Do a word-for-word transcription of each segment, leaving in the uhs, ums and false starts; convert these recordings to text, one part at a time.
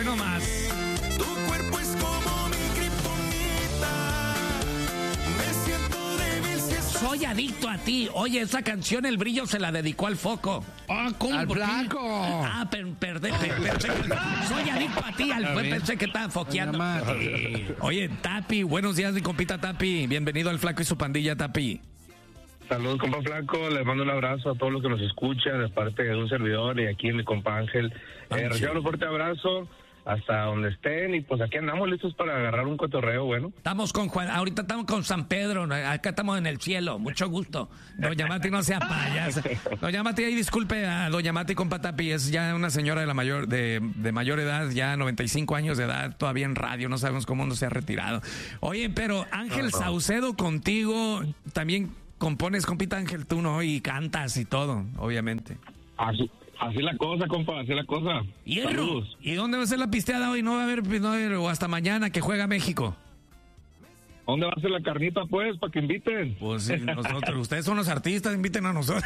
nomás. Tu cuerpo es como mi kriptonita. Me siento débil si estás... Soy adicto a ti. Oye, esa canción El Brillo se la dedicó al Foco. Ah, ¿cómo? Al ¿Por qué? Flaco. Ah, per, perdé, per, pensé que- soy adicto a ti, al fue, pensé que estaba foqueando. Doña Mati. Oye, Tapi, buenos días, mi compita Tapi. Bienvenido al Flaco y su pandilla, Tapi. Saludos, compa Flaco. Les mando un abrazo a todos los que nos escuchan, de parte de un servidor y aquí mi compa Ángel. Eh, reciban un fuerte abrazo hasta donde estén y pues aquí andamos listos para agarrar un cotorreo bueno. Estamos con Juan, ahorita estamos con San Pedro, acá estamos en el cielo, mucho gusto. Doña Mati no sea payasa. Doña Mati, ahí disculpe a Doña Mati, compa Tapi, es ya una señora de la mayor, de, de mayor edad, ya noventa y cinco años de edad, todavía en radio, no sabemos cómo no se ha retirado. Oye, pero Ángel No, no. Saucedo contigo, también compones, compita Ángel, tú, ¿no? Y cantas y todo, obviamente. Así, así la cosa, compa, así la cosa. Hierro. Saludos. ¿Y dónde va a ser la pisteada hoy? No va a haber, no va a haber, o hasta mañana que juega México. ¿Dónde va a ser la carnita, pues, para que inviten? Pues sí, nosotros, ustedes son los artistas, inviten a nosotros.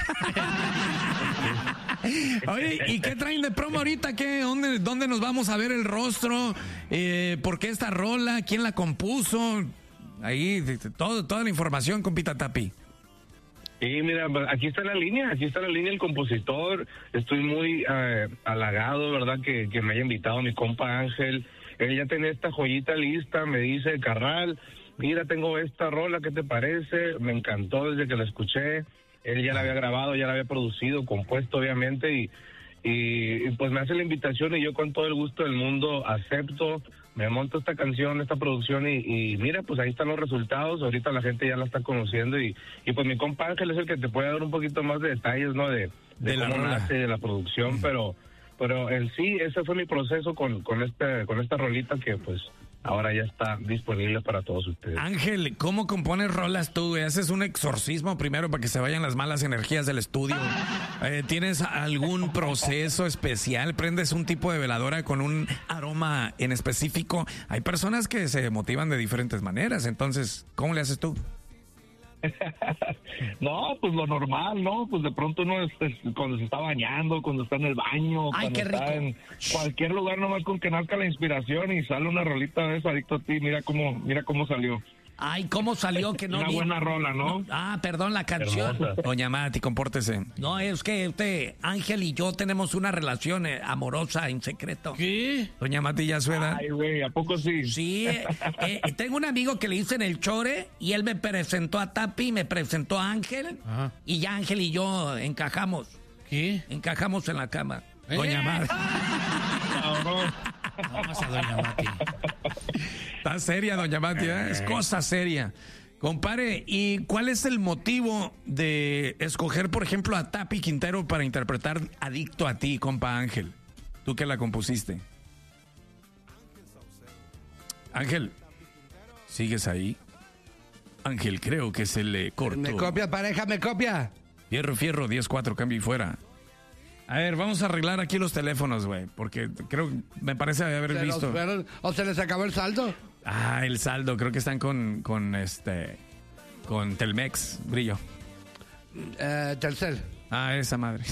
Oye, ¿y qué traen de promo ahorita? ¿Qué, dónde, ¿Dónde nos vamos a ver el rostro? Eh, ¿Por qué esta rola? ¿Quién la compuso? Ahí, todo, toda la información, compita Tapi. Sí, mira, aquí está la línea, aquí está la línea el compositor. Estoy muy eh, halagado, ¿verdad? Que, que me haya invitado mi compa Ángel. Él ya tenía esta joyita lista, me dice, carnal, mira, tengo esta rola, ¿qué te parece? Me encantó desde que la escuché. Él ya la había grabado, ya la había producido, compuesto, obviamente, y, y, y pues me hace la invitación y yo con todo el gusto del mundo acepto. Me monto esta canción, esta producción y, y mira, pues ahí están los resultados. Ahorita la gente ya la está conociendo y, y pues mi compa Ángel es el que te puede dar un poquito más de detalles, ¿no? De, de, De la cómo rola. nace, de la producción, mm. pero pero en sí, ese fue mi proceso con, con, este, con esta rolita que pues ahora ya está disponible para todos ustedes. Ángel, ¿cómo compones rolas tú, güey? ¿Haces un exorcismo primero para que se vayan las malas energías del estudio? Eh, ¿Tienes algún proceso especial? ¿Prendes un tipo de veladora con un aroma en específico? Hay personas que se motivan de diferentes maneras, entonces, ¿cómo le haces tú? No, pues lo normal, ¿no? Pues de pronto uno es, es, cuando se está bañando, cuando está en el baño, Ay, cuando qué está rico. en cualquier lugar, nomás con que nazca la inspiración y sale una rolita de eso, adicto a ti, mira cómo, mira cómo salió. Ay, ¿cómo salió que no Una vi? buena rola, ¿no? No, ah, perdón, la canción. Hermosa. Doña Mati, compórtese. No, es que usted, Ángel y yo tenemos una relación eh, amorosa en secreto. ¿Qué? Doña Mati ya su edad. Ay, güey, ¿a poco sí? Sí, eh, eh, tengo un amigo que le dicen el Chore y él me presentó a Tapi, me presentó a Ángel. Ajá. Y ya Ángel y yo encajamos, ¿Qué? encajamos en la cama. ¿Eh? Doña Mati. Cabrón. Vamos a Doña Mati. Está seria, Doña Mati, ¿eh? Es cosa seria. Compare, ¿y cuál es el motivo de escoger, por ejemplo, a Tapi Quintero para interpretar Adicto a ti, compa Ángel? Tú que la compusiste. Ángel, ¿sigues ahí? Ángel, creo que se le cortó. Me copia, pareja, me copia. Fierro, fierro, diez cuatro, cambio y fuera. A ver, vamos a arreglar aquí los teléfonos, güey, porque creo, me parece haber Se visto. los fueron- ¿O se les acabó el saldo? Ah, el saldo, creo que están con, con este, con Telmex, Brillo. Eh, Telcel. Ah, esa madre.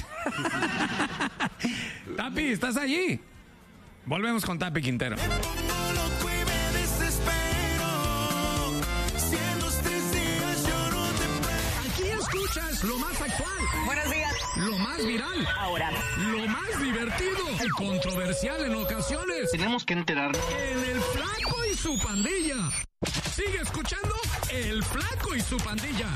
Tapi, ¿estás allí? Volvemos con Tapi Quintero. Me pongo loco y me desespero. Si en los tres días yo no te pego. Aquí escuchas lo más actual, Buenos días. lo más viral, Ahora, lo más divertido y controversial en ocasiones. tenemos que enterarnos. En El Flaco y su pandilla. Sigue escuchando El Flaco y su pandilla.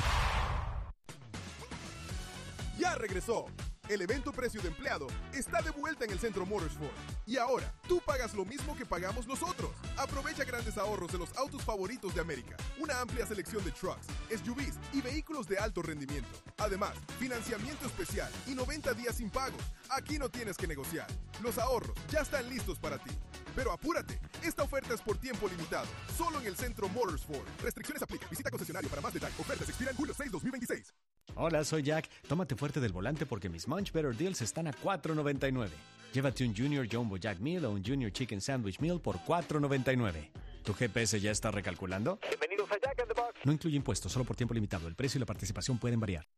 Ya regresó. El evento Precio de Empleado está de vuelta en el Centro Motorsport. Y ahora, tú pagas lo mismo que pagamos nosotros. Aprovecha grandes ahorros de los autos favoritos de América. Una amplia selección de trucks, S U Vs y vehículos de alto rendimiento. Además, financiamiento especial y noventa días sin pagos. Aquí no tienes que negociar. Los ahorros ya están listos para ti. Pero apúrate, esta oferta es por tiempo limitado. Solo en el Centro Motorsport. Restricciones aplican. Visita concesionario para más detalles. Ofertas expiran julio seis, dos mil veintiséis. Hola, soy Jack. Tómate fuerte del volante porque mis Munch Better Deals están a cuatro noventa y nueve. Llévate un Junior Jumbo Jack Meal o un Junior Chicken Sandwich Meal por cuatro noventa y nueve. ¿Tu G P S ya está recalculando? Bienvenidos a Jack in the Box. No incluye impuestos, solo por tiempo limitado. El precio y la participación pueden variar. Mami,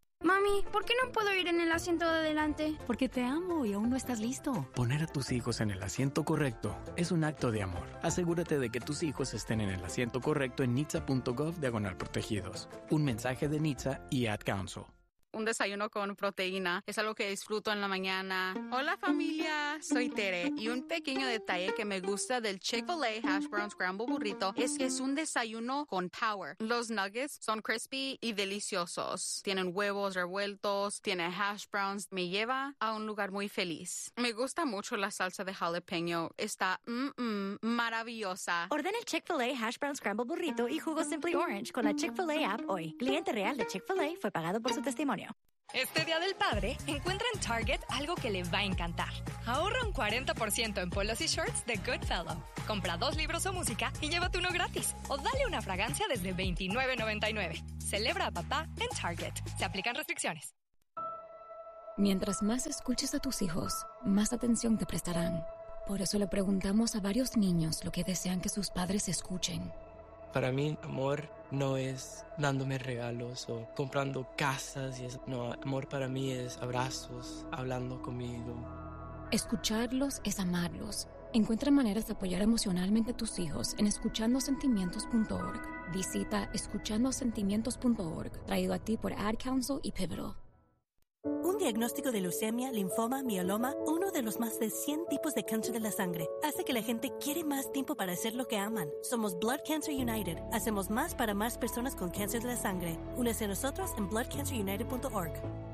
Mami, ¿por qué no puedo ir en el asiento de adelante? Porque te amo y aún no estás listo. Poner a tus hijos en el asiento correcto es un acto de amor. Asegúrate de que tus hijos estén en el asiento correcto en nitsa punto gov diagonal protegidos. Un mensaje de NHTSA y Ad Council. Un desayuno con proteína es algo que disfruto en la mañana. Hola familia, soy Tere y un pequeño detalle que me gusta del Chick-fil-A Hash Brown Scramble Burrito es que es un desayuno con power. Los nuggets son crispy y deliciosos. Tienen huevos revueltos, tiene hash browns. Me lleva a un lugar muy feliz. Me gusta mucho la salsa de jalapeño. Está mm, mm, maravillosa. Ordena el Chick-fil-A Hash Brown Scramble Burrito y jugo Simply Orange con la Chick-fil-A app hoy. Cliente real de Chick-fil-A fue pagado por su testimonio. Este Día del Padre, encuentra en Target algo que le va a encantar. Ahorra un cuarenta por ciento en polos y shorts de Goodfellow. Compra dos libros o música y llévate uno gratis. O dale una fragancia desde veintinueve noventa y nueve. Celebra a papá en Target. Se aplican restricciones. Mientras más escuches a tus hijos, más atención te prestarán. Por eso le preguntamos a varios niños lo que desean que sus padres escuchen. Para mí, amor no es dándome regalos o comprando casas y eso. No, amor para mí es abrazos, hablando conmigo. Escucharlos es amarlos. Encuentra maneras de apoyar emocionalmente a tus hijos en escuchando sentimientos punto org. Visita escuchando sentimientos punto org, traído a ti por Ad Council y Pivotal. Un diagnóstico de leucemia, linfoma, mieloma, uno de los más de cien tipos de cáncer de la sangre, hace que la gente quiere más tiempo para hacer lo que aman. Somos Blood Cancer United. Hacemos más para más personas con cáncer de la sangre. Únese a nosotros en blood cancer united punto org.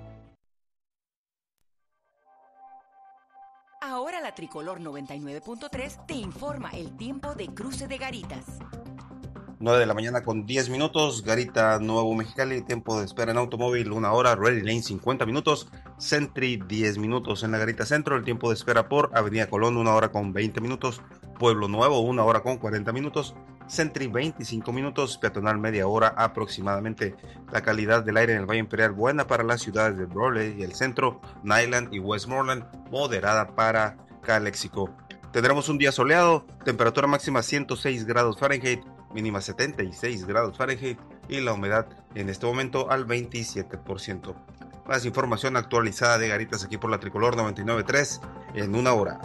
Ahora la Tricolor noventa y nueve punto tres te informa el tiempo de Cruce de Garitas. nueve de la mañana con diez minutos, Garita Nuevo Mexicali, tiempo de espera en automóvil una hora, Ready Lane cincuenta minutos, Sentry diez minutos en la Garita Centro, el tiempo de espera por Avenida Colón una hora con veinte minutos, Pueblo Nuevo una hora con cuarenta minutos, Sentry veinticinco minutos, peatonal media hora aproximadamente. La calidad del aire en el Valle Imperial buena para las ciudades de Raleigh y el centro, Niland y Westmoreland, moderada para Calexico. Tendremos un día soleado, temperatura máxima ciento seis grados Fahrenheit, mínima setenta y seis grados Fahrenheit y la humedad en este momento al veintisiete por ciento. Más información actualizada de Garitas aquí por la Tricolor noventa y nueve punto tres en una hora.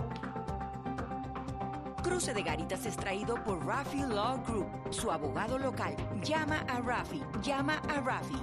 Cruce de Garitas es traído por Rafi Law Group, su abogado local. Llama a Rafi, llama a Rafi.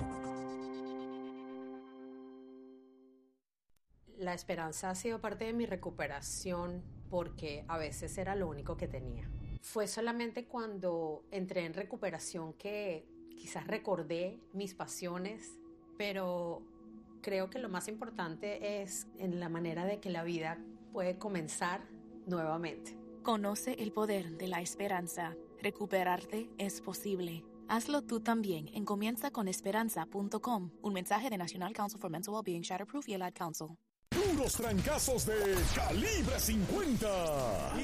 La esperanza ha sido parte de mi recuperación porque a veces era lo único que tenía. Fue solamente cuando entré en recuperación que quizás recordé mis pasiones, pero creo que lo más importante es en la manera de que la vida puede comenzar nuevamente. Conoce el poder de la esperanza. Recuperarte es posible. Hazlo tú también en comienza con esperanza punto com. Un mensaje de National Council for Mental Wellbeing, Shatterproof y el Ad Council. Puros trancazos de Calibre cincuenta.